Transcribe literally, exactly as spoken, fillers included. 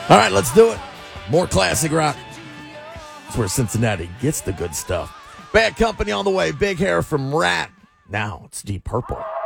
All right, let's do it. More classic rock. That's where Cincinnati gets the good stuff. Bad Company on the way. Big Hair from Rat. Now it's Deep Purple.